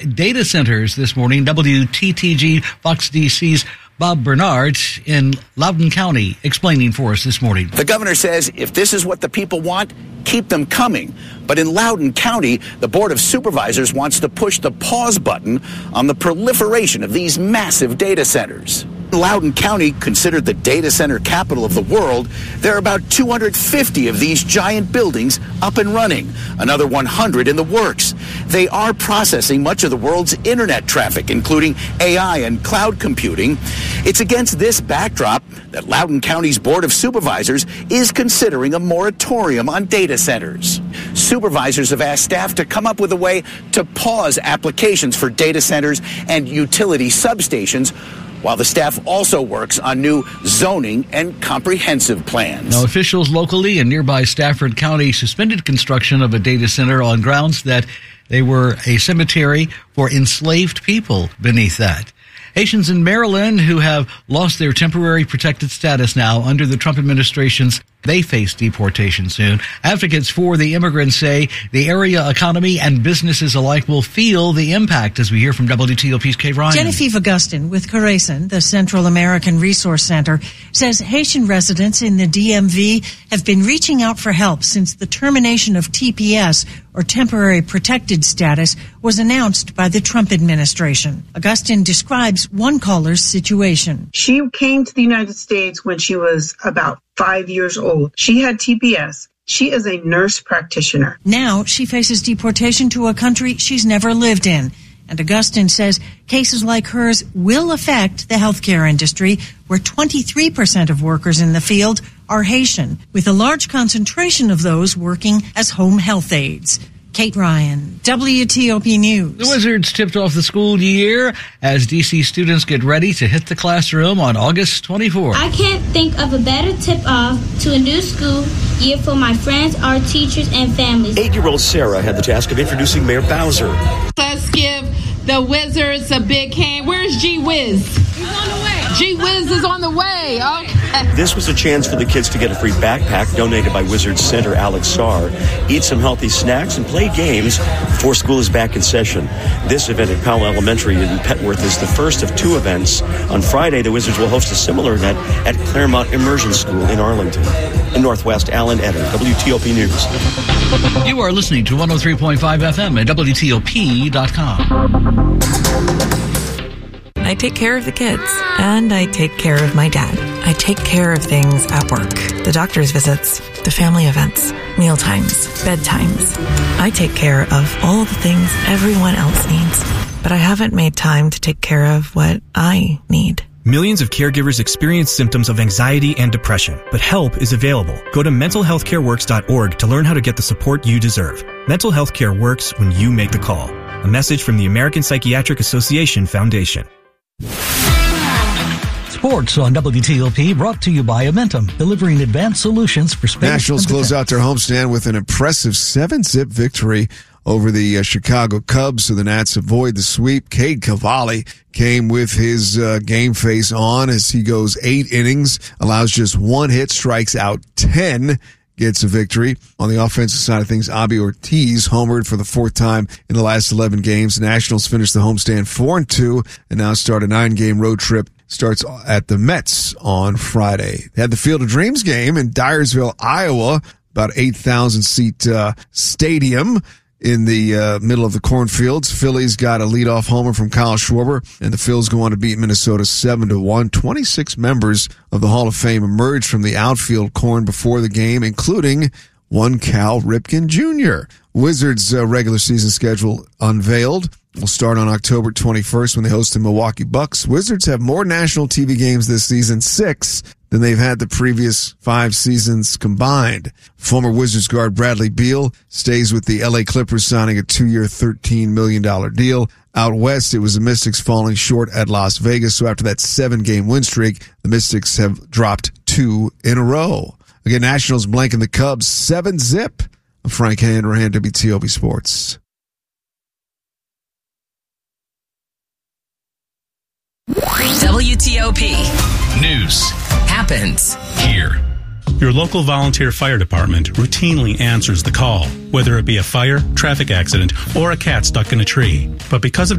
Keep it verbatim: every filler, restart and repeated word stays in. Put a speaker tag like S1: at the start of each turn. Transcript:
S1: data centers this morning. W T T G Fox D C's Bob Bernard in Loudoun County explaining for us this morning.
S2: The governor says if this is what the people want, keep them coming. But in Loudoun County, the Board of Supervisors wants to push the pause button on the proliferation of these massive data centers. Loudoun County, considered the data center capital of the world, there are about two hundred fifty of these giant buildings up and running, another one hundred in the works. They are processing much of the world's internet traffic, including A I and cloud computing. It's against this backdrop that Loudoun County's Board of Supervisors is considering a moratorium on data centers. Supervisors have asked staff to come up with a way to pause applications for data centers and utility substations, while the staff also works on new zoning and comprehensive plans.
S1: Now, officials locally in nearby Stafford County suspended construction of a data center on grounds that they were a cemetery for enslaved people beneath that. Haitians in Maryland who have lost their temporary protected status now under the Trump administration's they face deportation soon. Advocates for the immigrants say the area economy and businesses alike will feel the impact, as we hear from W T O P's Kate Ryan.
S3: Genevieve Augustin with Corazon, the Central American Resource Center, says Haitian residents in the D M V have been reaching out for help since the termination of T P S, or temporary protected status, was announced by the Trump administration. Augustin describes one caller's situation.
S4: She came to the United States when she was about five years old. She had T P S. She is a nurse practitioner.
S3: Now she faces deportation to a country she's never lived in. And Augustin says cases like hers will affect the healthcare industry, where twenty-three percent of workers in the field are Haitian, with a large concentration of those working as home health aides. Kate Ryan, W T O P News.
S1: The Wizards tipped off the school year as D C students get ready to hit the classroom on August twenty-fourth.
S5: I can't think of a better tip-off to a new school year for my friends, our teachers, and families.
S6: Eight-year-old Sarah had the task of introducing Mayor Bowser.
S7: Let's give the Wizards a big hand. Where's G Wiz? He's on the way. G Wiz is on the way. Okay.
S6: This was a chance for the kids to get a free backpack donated by Wizards Center Alex Sarr, eat some healthy snacks, and play games before school is back in session. This event at Powell Elementary in Petworth is the first of two events. On Friday, the Wizards will host a similar event at Claremont Immersion School in Arlington. In Northwest, Alan Eder, W T O P News.
S1: You are listening to one oh three point five F M at W T O P dot com.
S8: I take care of the kids, and I take care of my dad. I take care of things at work. The doctor's visits, the family events, meal times, bedtimes. I take care of all the things everyone else needs, but I haven't made time to take care of what I need.
S9: Millions of caregivers experience symptoms of anxiety and depression, but help is available. Go to mental health care works dot org to learn how to get the support you deserve. Mental health care works when you make the call. A message from the American Psychiatric Association Foundation.
S1: Sports on W T O P, brought to you by Amentum, delivering advanced solutions for space.
S10: Nationals close out their homestand with an impressive seven-zip victory over the uh, Chicago Cubs, so the Nats avoid the sweep. Cade Cavalli came with his uh, game face on as he goes eight innings, allows just one hit, strikes out ten, gets a victory. On the offensive side of things, Abby Ortiz homered for the fourth time in the last eleven games. The Nationals finished the homestand four and two and now start a nine-game road trip. Starts at the Mets on Friday. They had the Field of Dreams game in Dyersville, Iowa, about eight thousand seat uh, stadium in the uh, middle of the cornfields. Phillies got a leadoff homer from Kyle Schwarber, and the Phils go on to beat Minnesota seven to one. twenty-six members of the Hall of Fame emerged from the outfield corn before the game, including one Cal Ripken Junior Wizards' uh, regular season schedule unveiled. Will start on October twenty-first when they host the Milwaukee Bucks. Wizards have more national T V games this season, six, than they've had the previous five seasons combined. Former Wizards guard Bradley Beal stays with the L A Clippers, signing a two-year, thirteen million dollars deal. Out west, it was the Mystics falling short at Las Vegas, so after that seven-game win streak, the Mystics have dropped two in a row. Again, Nationals blanking the Cubs, seven zip. I'm Frank Hanrahan, W T O P Sports.
S11: W T O P
S12: News
S11: happens
S12: here.
S13: Your local volunteer fire department routinely answers the call, whether it be a fire, traffic accident, or a cat stuck in a tree. But because of